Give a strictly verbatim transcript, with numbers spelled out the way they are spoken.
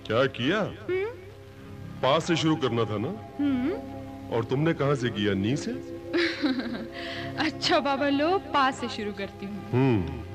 क्या किया? पास से शुरू करना था ना? और तुमने कहां से किया? नी से? अच्छा बाबा लो, पास से शुरू करती हूँ। हम्म